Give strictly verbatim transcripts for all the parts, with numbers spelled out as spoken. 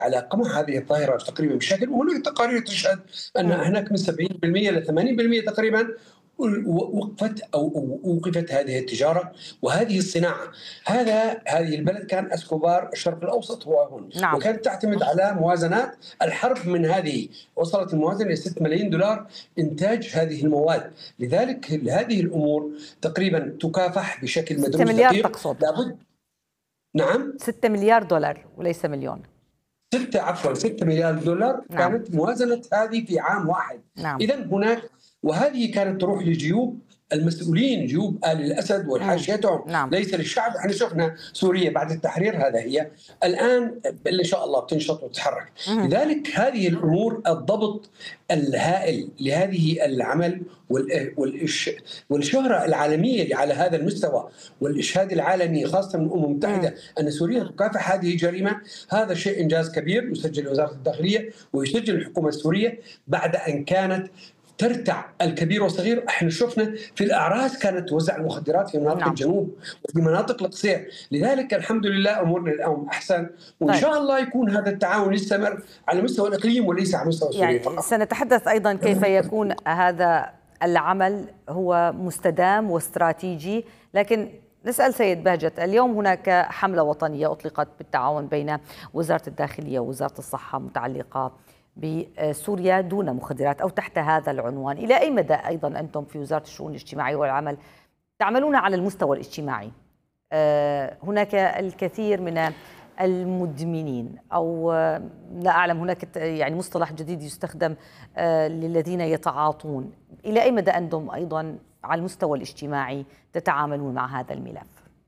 على قمع هذه الظاهرة تقريبا بشكل، وهناك تقارير تشهد أن إمم. هناك من سبعين بالمئة إلى ثمانين بالمئة تقريبا وقفت أو أوقفت هذه التجارة وهذه الصناعة. هذا هذه البلد كان اسكوبار الشرق الأوسط هو هون، نعم. وكانت تعتمد على موازنات الحرب من هذه، وصلت الموازنة إلى ستة ملايين دولار إنتاج هذه المواد. لذلك هذه الأمور تقريبا تكافح بشكل ستة مدروس مليار دقيق. تقصد؟ لابد. نعم. ستة مليار دولار وليس مليون. ستة عفوا ستة مليار دولار نعم. كانت موازنة هذه في عام واحد. نعم. إذا هناك، وهذه كانت تروح لجيوب المسؤولين، جيوب آل الأسد إمم. والحاشيتهم، نعم. ليس للشعب. احنا شفنا سوريا بعد التحرير، هذا هي الآن إن شاء الله بتنشط وتتحرك. اهم. لذلك هذه الأمور، الضبط الهائل لهذه العمل وال- والإش- والشهرة العالمية على هذا المستوى، والإشهاد العالمي خاصة من الأمم المتحدة إمم. أن سوريا تكافح هذه الجريمة، هذا شيء إنجاز كبير يسجل وزارة الداخلية ويسجل الحكومة السورية بعد أن كانت ترتع الكبير والصغير. احنا شفنا في الاعراس كانت توزع المخدرات في مناطق نعم. الجنوب وفي مناطق القصير. لذلك الحمد لله امورنا الان احسن، وان طيب. شاء الله يكون هذا التعاون يستمر على مستوى الاقليم وليس على مستوى سوريا يعني فقط. سنتحدث أيضا كيف يكون هذا العمل هو مستدام واستراتيجي، لكن نسأل سيد بهجت، اليوم هناك حملة وطنية أطلقت بالتعاون بين وزارة الداخلية ووزارة الصحة متعلقة بسوريا دون مخدرات أو تحت هذا العنوان. إلى أي مدى أيضا أنتم في وزارة الشؤون الاجتماعية والعمل تعملون على المستوى الاجتماعي؟ هناك الكثير من المدمنين، أو لا أعلم، هناك يعني مصطلح جديد يستخدم للذين يتعاطون. إلى أي مدى أنتم أيضا على المستوى الاجتماعي تتعاملون مع هذا الملف؟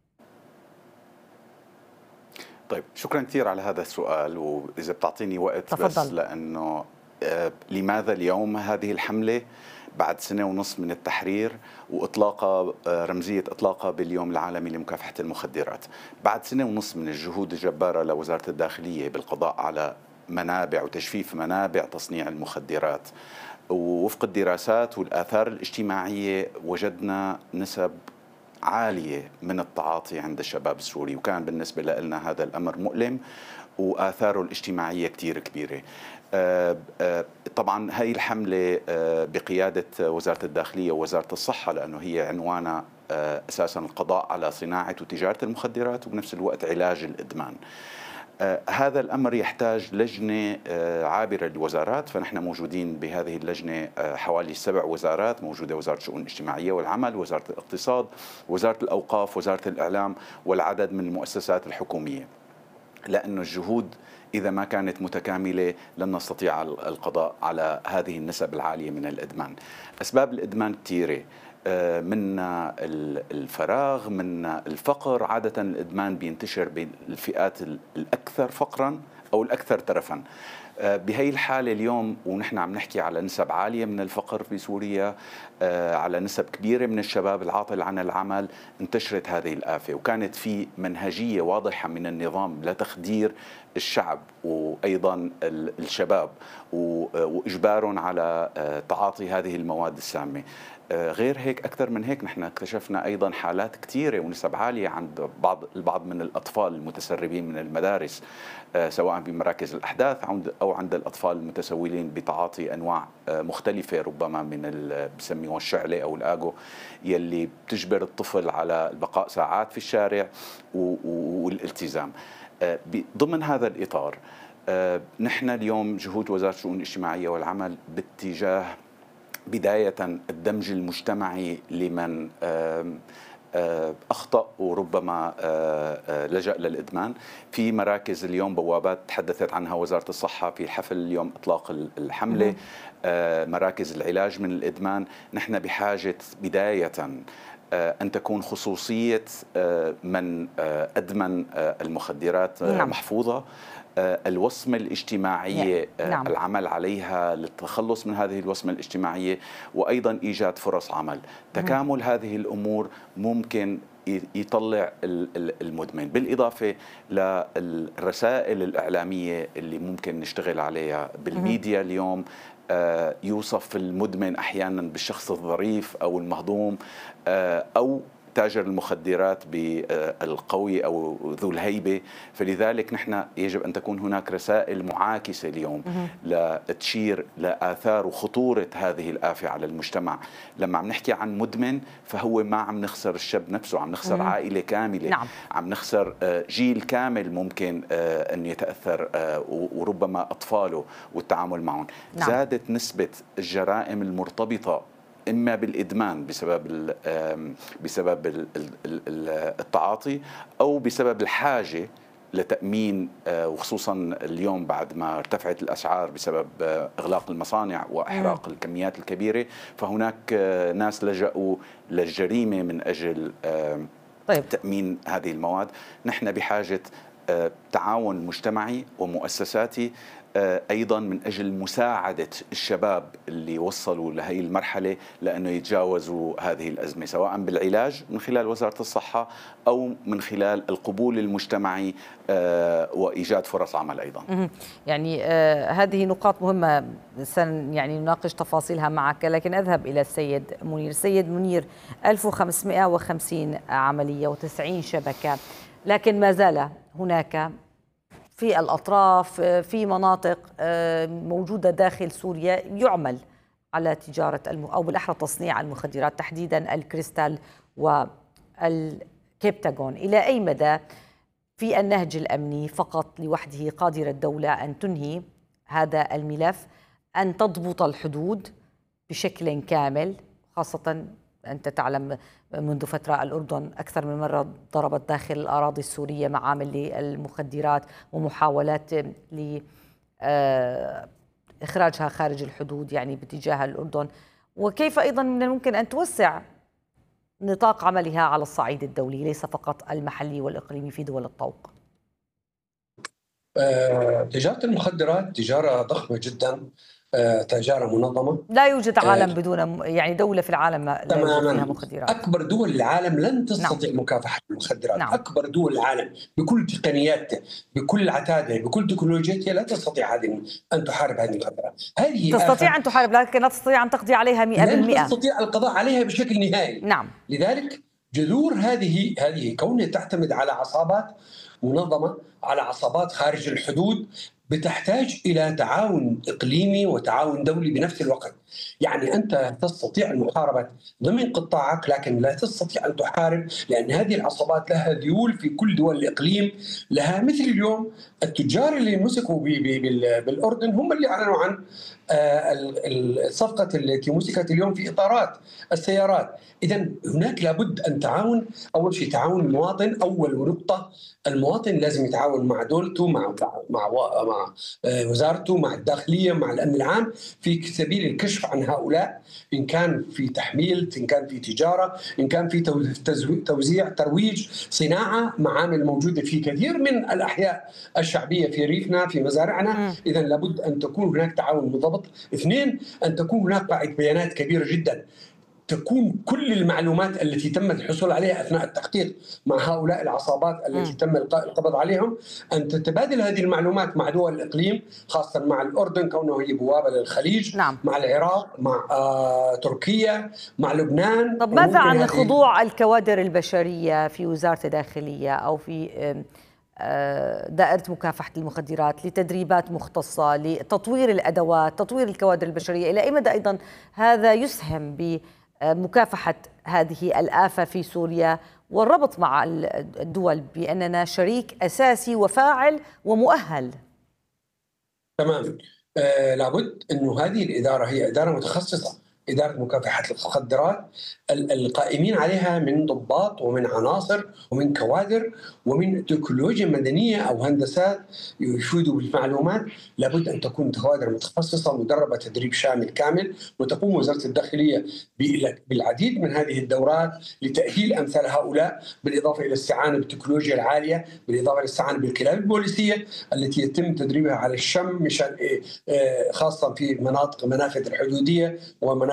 طيب، شكرا كثير على هذا السؤال، وإذا بتعطيني وقت تفضل. بس لأنه آه لماذا اليوم هذه الحملة بعد سنة ونصف من التحرير وإطلاقها آه رمزية إطلاقها باليوم العالمي لمكافحة المخدرات، بعد سنة ونصف من الجهود الجبارة لوزارة الداخلية بالقضاء على منابع وتجفيف منابع تصنيع المخدرات. ووفق الدراسات والآثار الاجتماعية وجدنا نسب عالية من التعاطي عند الشباب السوري، وكان بالنسبة لنا هذا الأمر مؤلم وآثاره الاجتماعية كتير كبيرة. طبعا هاي الحملة بقيادة وزارة الداخلية ووزارة الصحة، لأنه هي عنوانها أساسا القضاء على صناعة وتجارة المخدرات وبنفس الوقت علاج الإدمان. آه هذا الأمر يحتاج لجنة آه عابرة للوزارات، فنحن موجودين بهذه اللجنة آه حوالي سبع وزارات موجودة: وزارة الشؤون الاجتماعية والعمل، وزارة الاقتصاد، وزارة الأوقاف، وزارة الإعلام، والعدد من المؤسسات الحكومية. لأن الجهود إذا ما كانت متكاملة لن نستطيع القضاء على هذه النسب العالية من الإدمان. أسباب الإدمان كثيرة، من الفراغ، من الفقر. عادة الإدمان بينتشر بين الفئات الأكثر فقرا أو الأكثر ترفا. بهي الحالة اليوم ونحن عم نحكي على نسب عالية من الفقر في سوريا، على نسب كبيرة من الشباب العاطل عن العمل، انتشرت هذه الآفة، وكانت في منهجية واضحة من النظام لتخدير الشعب وأيضا الشباب وإجبارهم على تعاطي هذه المواد السامة. غير هيك، أكثر من هيك، نحن اكتشفنا أيضا حالات كثيرة ونسب عالية عند بعض البعض من الأطفال المتسربين من المدارس، سواء بمراكز الأحداث أو عند الأطفال المتسولين بتعاطي أنواع مختلفة ربما من اللي بسميوه الشعلة أو الآجو، يلي بتجبر الطفل على البقاء ساعات في الشارع والالتزام. ضمن هذا الإطار نحن اليوم جهود وزارة الشؤون الاجتماعية والعمل باتجاه بداية الدمج المجتمعي لمن أخطأ وربما لجأ للإدمان. في مراكز اليوم بوابات تحدثت عنها وزارة الصحة في حفل اليوم إطلاق الحملة، مراكز العلاج من الإدمان. نحن بحاجة بداية أن تكون خصوصية من أدمن المخدرات نعم. محفوظة، الوصمة الاجتماعية نعم. العمل عليها للتخلص من هذه الوصمة الاجتماعية، وأيضا إيجاد فرص عمل. تكامل هذه الأمور ممكن يطلع المدمن، بالإضافة للرسائل الإعلامية اللي ممكن نشتغل عليها بالميديا اليوم. يوصف المدمن أحيانا بالشخص الظريف أو المهضوم، أو تاجر المخدرات بالقوي أو ذو الهيبة. فلذلك نحن يجب أن تكون هناك رسائل معاكسة اليوم لتشير لآثار وخطورة هذه الآفة على المجتمع. لما عم نحكي عن مدمن فهو ما عم نخسر الشاب نفسه، عم نخسر مم. عائلة كاملة. نعم. عم نخسر جيل كامل ممكن أن يتأثر، وربما أطفاله والتعامل معهم. نعم. زادت نسبة الجرائم المرتبطة إما بالإدمان بسبب بسبب التعاطي أو بسبب الحاجة لتأمين، وخصوصا اليوم بعد ما ارتفعت الأسعار بسبب إغلاق المصانع وإحراق مم. الكميات الكبيرة، فهناك ناس لجأوا للجريمة من أجل طيب. تأمين هذه المواد. نحن بحاجة تعاون مجتمعي ومؤسساتي أيضا من أجل مساعدة الشباب اللي وصلوا لهي المرحلة لأنه يتجاوزوا هذه الأزمة، سواء بالعلاج من خلال وزارة الصحة أو من خلال القبول المجتمعي وإيجاد فرص عمل أيضا. يعني آه هذه نقاط مهمة سن يعني نناقش تفاصيلها معك، لكن أذهب إلى السيد منير. السيد منير، ألف وخمسمئة وخمسين عملية وتسعين شبكة، لكن ما زال هناك في الأطراف في مناطق موجودة داخل سوريا يعمل على تجارة الم... أو بالأحرى تصنيع المخدرات، تحديدا الكريستال والكيبتاغون. إلى أي مدى في النهج الأمني فقط لوحده قادرة الدولة أن تنهي هذا الملف، أن تضبط الحدود بشكل كامل؟ خاصة أنت تعلم منذ فترة الأردن أكثر من مرة ضربت داخل الأراضي السورية معامل للمخدرات ومحاولات لإخراجها خارج الحدود يعني باتجاه الأردن. وكيف أيضا من الممكن أن توسع نطاق عملها على الصعيد الدولي ليس فقط المحلي والإقليمي في دول الطوق؟ آه، تجارة المخدرات تجارة ضخمة جدا، آه، تجارة منظمة. لا يوجد عالم آه بدون يعني دولة في العالم لا يوجد فيها مخدرات. أكبر دول العالم لن تستطيع نعم. مكافحة المخدرات. نعم. أكبر دول العالم بكل تقنياتها بكل عتادها بكل تكنولوجياتها لا تستطيع هذه أن تحارب هذه المخدرات. هذه تستطيع أن تحارب لكن لا تستطيع أن تقضي عليها مئة بالمئة. لن تستطيع القضاء عليها بشكل نهائي. نعم. لذلك جذور هذه هذه كونها تعتمد على عصابات منظمة، على عصابات خارج الحدود، بتحتاج إلى تعاون إقليمي وتعاون دولي بنفس الوقت. يعني أنت تستطيع المحاربة ضمن قطاعك لكن لا تستطيع أن تحارب، لأن هذه العصابات لها ذيول في كل دول الإقليم. لها مثل اليوم التجار اللي مسكوا بالأردن هم اللي أعلنوا عن الصفقة التي مسكت اليوم في إطارات السيارات. إذا هناك لابد أن تعاون. أول شيء تعاون المواطن، أول نقطة المواطن لازم يتعاون مع دولته، مع مع مع وزارته، مع الداخلية، مع الأمن العام في سبيل الكشف عن هؤلاء، إن كان في تحميل، إن كان في تجارة، إن كان في توزيع، ترويج، صناعة، معامل موجودة في كثير من الأحياء الشعبية في ريفنا، في مزارعنا. إذا لابد أن تكون هناك تعاون منضبط. اثنين، أن تكون هناك قاعدة بيانات كبيرة جدا، تكون كل المعلومات التي تم الحصول عليها أثناء التحقيق مع هؤلاء العصابات التي م. تم القبض عليهم، أن تتبادل هذه المعلومات مع دول الإقليم، خاصة مع الأردن كونه هي بوابة للخليج. نعم. مع العراق، مع آه تركيا، مع لبنان. طب ماذا عن خضوع الكوادر البشرية في وزارة الداخلية أو في دائرة مكافحة المخدرات لتدريبات مختصة لتطوير الأدوات، تطوير الكوادر البشرية؟ إلى أي مدى أيضا هذا يسهم ب مكافحة هذه الآفة في سوريا والربط مع الدول بأننا شريك أساسي وفاعل ومؤهل؟ تمام. آه لابد أنه هذه الإدارة هي إدارة متخصصة، إدارة مكافحة المخدرات، القائمين عليها من ضباط ومن عناصر ومن كوادر ومن تكنولوجيا مدنية أو هندسات يفيدوا بالمعلومات. لابد أن تكون كوادر متخصصة مدربة تدريب شامل كامل، وتقوم وزارة الداخلية بالعديد من هذه الدورات لتأهيل أمثال هؤلاء، بالإضافة إلى الاستعانة بالتكنولوجيا العالية، بالإضافة إلى الاستعانة بالكلاب البوليسية التي يتم تدريبها على الشم مشان خاصة في مناطق منافذ الحدودية ومنافذ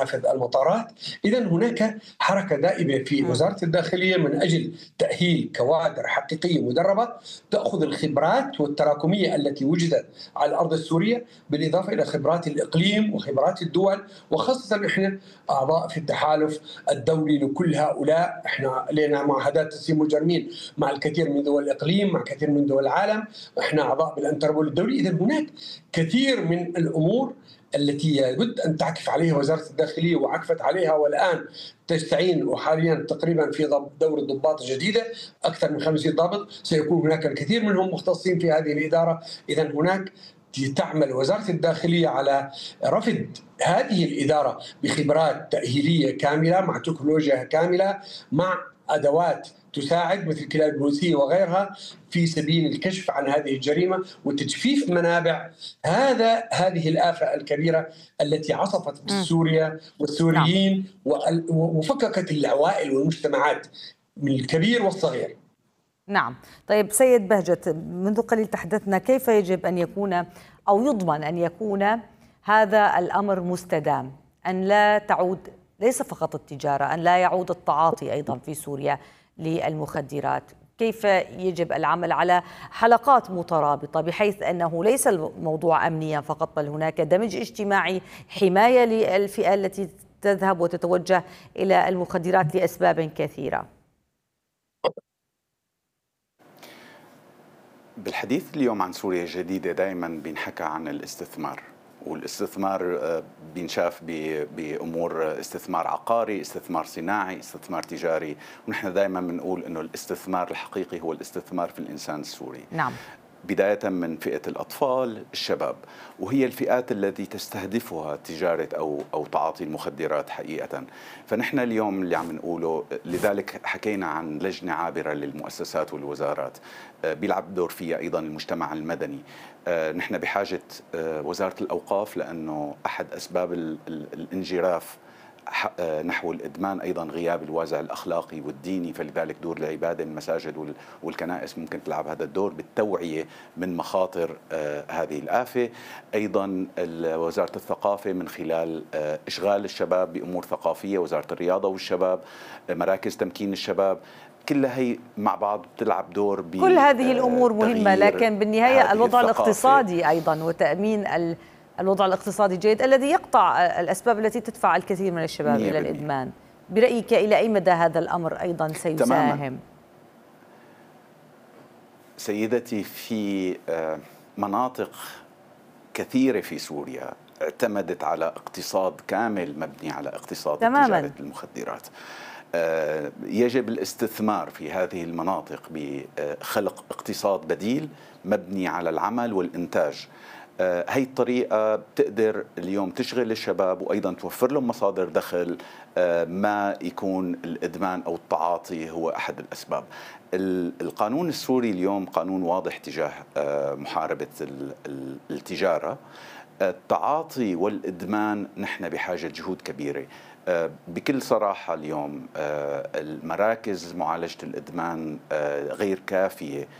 منافذ المطارات. إذا هناك حركة دائمة في وزارة الداخلية من أجل تأهيل كوادر حقيقية مدربة تأخذ الخبرات والتراكمية التي وجدت على الأرض السورية، بالإضافة إلى خبرات الإقليم وخبرات الدول، وخاصة إحنا أعضاء في التحالف الدولي لكل هؤلاء. إحنا لنا معاهدات تسليم مجرمين مع الكثير من دول الإقليم، مع كثير من دول العالم، إحنا أعضاء بالانتربول الدولي. إذا هناك كثير من الأمور التي يجب أن تعكف عليها وزارة الداخلية وعكفت عليها، والآن تستعين وحاليا تقريبا في دور ضباط جديدة أكثر من خمسين ضابط، سيكون هناك الكثير منهم مختصين في هذه الإدارة. إذا هناك تعمل وزارة الداخلية على رفض هذه الإدارة بخبرات تأهيلية كاملة مع تكنولوجيا كاملة مع أدوات تساعد مثل الكلاب البوليسية وغيرها في سبيل الكشف عن هذه الجريمة وتجفيف منابع هذا هذه الآفة الكبيرة التي عصفت سوريا والسوريين وفككت العوائل والمجتمعات من الكبير والصغير. نعم. طيب سيد بهجت، منذ قليل تحدثنا كيف يجب أن يكون أو يضمن أن يكون هذا الأمر مستدام، أن لا تعود ليس فقط التجارة، أن لا يعود التعاطي أيضا في سوريا للمخدرات. كيف يجب العمل على حلقات مترابطة بحيث أنه ليس الموضوع أمنيا فقط، بل هناك دمج اجتماعي، حماية للفئة التي تذهب وتتوجه إلى المخدرات لأسباب كثيرة؟ بالحديث اليوم عن سوريا الجديدة دائما بينحكى عن الاستثمار، والاستثمار بينشاف بأمور استثمار عقاري، استثمار صناعي، استثمار تجاري، ونحن دائما بنقول إنه الاستثمار الحقيقي هو الاستثمار في الإنسان السوري. نعم. بداية من فئة الأطفال، الشباب، وهي الفئات التي تستهدفها تجارة أو أو تعاطي المخدرات حقيقة. فنحن اليوم اللي عم نقوله، لذلك حكينا عن لجنة عابرة للمؤسسات والوزارات بيلعب دور فيها أيضا المجتمع المدني. نحن بحاجة وزارة الأوقاف، لأنه أحد أسباب الانجراف نحو الإدمان أيضا غياب الوازع الأخلاقي والديني، فلذلك دور العبادة المساجد والكنائس ممكن تلعب هذا الدور بالتوعية من مخاطر هذه الآفة. أيضا وزارة الثقافة من خلال إشغال الشباب بأمور ثقافية، وزارة الرياضة والشباب، مراكز تمكين الشباب، كلها هي مع بعض بتلعب دور. كل هذه الأمور مهمة، لكن بالنهاية الوضع الاقتصادي أيضا وتأمين ال الوضع الاقتصادي الجيد الذي يقطع الأسباب التي تدفع الكثير من الشباب إلى الإدمان. برأيك إلى أي مدى هذا الأمر أيضا سيساهم؟ تماماً. سيدتي، في مناطق كثيرة في سوريا اعتمدت على اقتصاد كامل مبني على اقتصاد تجارة المخدرات. يجب الاستثمار في هذه المناطق بخلق اقتصاد بديل مبني على العمل والإنتاج. هي الطريقة بتقدر اليوم تشغل الشباب وأيضا توفر لهم مصادر دخل، ما يكون الإدمان أو التعاطي هو أحد الأسباب. القانون السوري اليوم قانون واضح تجاه محاربة التجارة. التعاطي والإدمان نحن بحاجة جهود كبيرة. بكل صراحة اليوم المراكز معالجة الإدمان غير كافية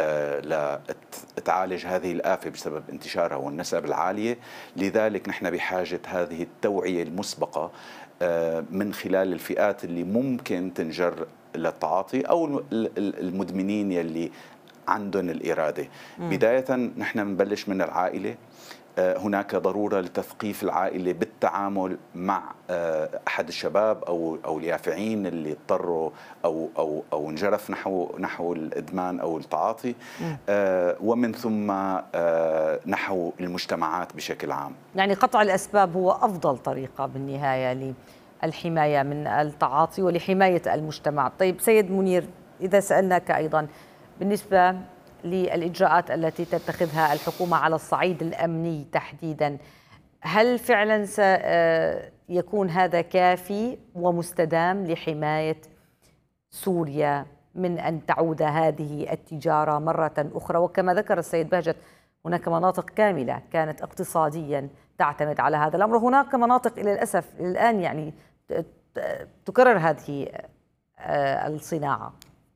لتعالج هذه الآفة بسبب انتشارها والنسب العالية. لذلك نحن بحاجة هذه التوعية المسبقة من خلال الفئات اللي ممكن تنجر للتعاطي أو المدمنين يلي عندهم الإرادة. م. بداية نحن نبلش من العائلة. هناك ضرورة لتثقيف العائلة بالتعامل مع أحد الشباب أو أو اليافعين اللي اضطروا أو أو أو انجرف نحو نحو الإدمان أو التعاطي، ومن ثم نحو المجتمعات بشكل عام. يعني قطع الأسباب هو أفضل طريقة بالنهاية للحماية من التعاطي ولحماية المجتمع. طيب سيد منير، إذا سألناك أيضا بالنسبة للإجراءات التي تتخذها الحكومة على الصعيد الأمني تحديدا، هل فعلا سيكون هذا كافي ومستدام لحماية سوريا من أن تعود هذه التجارة مرة أخرى؟ وكما ذكر السيد بهجت هناك مناطق كاملة كانت اقتصاديا تعتمد على هذا الأمر، هناك مناطق إلى الأسف الآن يعني تكرر هذه الصناعة.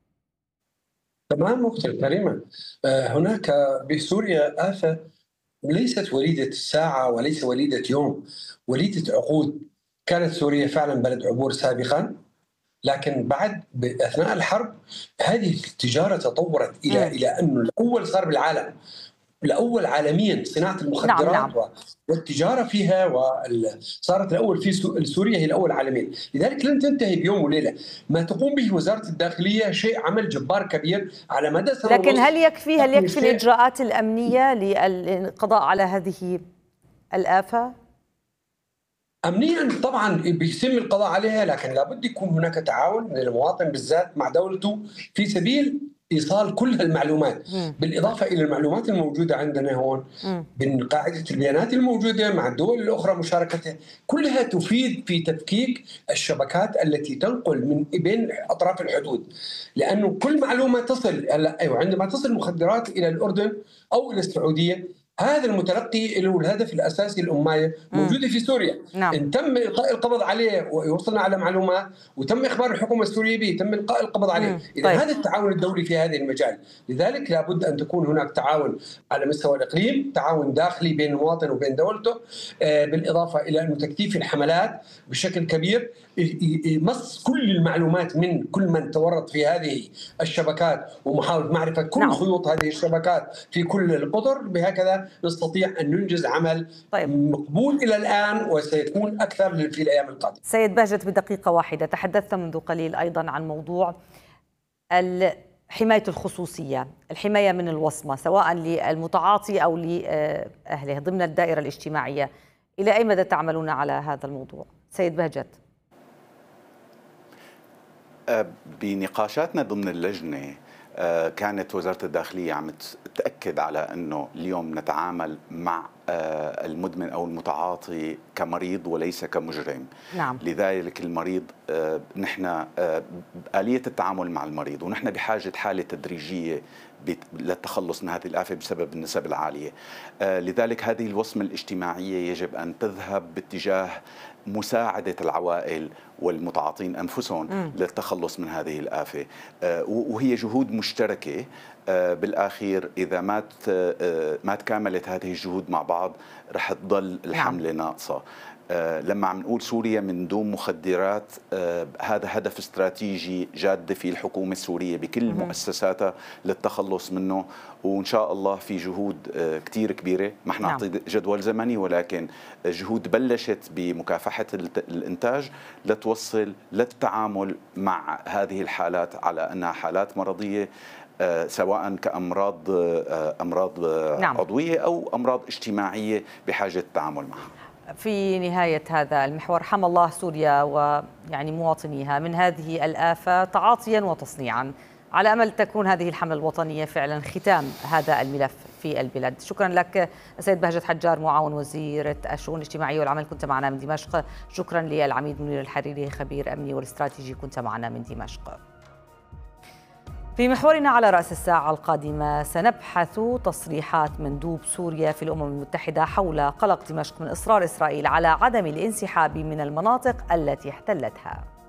تمام أختي الكريمة، هناك بسوريا آفة ليست وليدة ساعة وليس وليدة يوم، وليدة عقود. كانت سوريا فعلا بلد عبور سابقا، لكن بعد اثناء الحرب هذه التجاره تطورت الى مم. الى انه الاول صار بالعالم، الاول عالميا صناعه نعم المخدرات نعم. والتجاره فيها، وصارت الاول في سوريا هي الاول عالميا، لذلك لن تنتهي بيوم وليله. ما تقوم به وزاره الداخليه شيء عمل جبار كبير على مدى سنه لكن ونص. هل يكفي هل يكفي شيء الاجراءات الامنيه للقضاء على هذه الآفة؟ امنيا طبعا بيتم القضاء عليها، لكن لابد يكون هناك تعاون من المواطن بالذات مع دولته في سبيل ايصال كل المعلومات، مم. بالاضافه الى المعلومات الموجوده عندنا هون من قاعده البيانات الموجوده مع الدول الاخرى مشاركتها، كلها تفيد في تفكيك الشبكات التي تنقل من بين اطراف الحدود، لانه كل معلومه تصل هلا ايوه عندما تصل مخدرات الى الاردن او الى السعوديه، هذا المتلقي له الهدف الاساسي الامايه موجوده في سوريا. نعم. ان تم القاء القبض عليه ووصلنا على معلومات وتم اخبار الحكومه السوريه به، تم القاء القبض عليه. اذا طيب. هذا التعاون الدولي في هذا المجال، لذلك لابد ان تكون هناك تعاون على مستوى الاقليم، تعاون داخلي بين المواطن وبين دولته، بالاضافه الى انه تكثيف الحملات بشكل كبير، مص كل المعلومات من كل من تورط في هذه الشبكات ومحاوله معرفه كل نعم. خيوط هذه الشبكات في كل القطر، بهكذا نستطيع ان ننجز عمل طيب. مقبول الى الان وسيكون اكثر في الايام القادمه. سيد بهجت، بدقيقه واحده، تحدثت منذ قليل ايضا عن موضوع حمايه الخصوصيه، الحمايه من الوصمه سواء للمتعاطي او لاهله ضمن الدائره الاجتماعيه، الى اي مدى تعملون على هذا الموضوع؟ سيد بهجت. بنقاشاتنا ضمن اللجنة كانت وزارة الداخلية عم تأكد على أنه اليوم نتعامل مع المدمن أو المتعاطي كمريض وليس كمجرم. نعم. لذلك المريض نحن آلية التعامل مع المريض، ونحن بحاجة حالة تدريجية للتخلص من هذه الآفة بسبب النسب العالية. لذلك هذه الوصمة الاجتماعية يجب أن تذهب باتجاه مساعدة العوائل والمتعاطين أنفسهم م. للتخلص من هذه الآفة، وهي جهود مشتركة. بالآخير إذا ما ما تكاملت هذه الجهود مع بعض رح تضل الحملة ناقصة. لما عم نقول سوريا من دون مخدرات، هذا هدف استراتيجي جاد في الحكومة السورية بكل مؤسساتها للتخلص منه، وإن شاء الله في جهود كتير كبيرة، ما احنا نعطي جدول زمني، ولكن جهود بلشت بمكافحة الإنتاج لتوصل للتعامل مع هذه الحالات على أنها حالات مرضية، سواء كأمراض أمراض نعم. عضوية أو أمراض اجتماعية بحاجة التعامل معها. في نهاية هذا المحور، حمى الله سوريا ويعني مواطنيها من هذه الآفة تعاطيا وتصنيعا، على أمل تكون هذه الحملة الوطنية فعلا ختام هذا الملف في البلاد. شكرا لك سيد بهجت حجار، معاون وزيرة الشؤون الاجتماعية والعمل، كنت معنا من دمشق. شكرا للعميد منير الحريري، خبير أمني والاستراتيجي، كنت معنا من دمشق. في محورنا على رأس الساعة القادمة سنبحث تصريحات مندوب سوريا في الأمم المتحدة حول قلق دمشق من إصرار إسرائيل على عدم الانسحاب من المناطق التي احتلتها.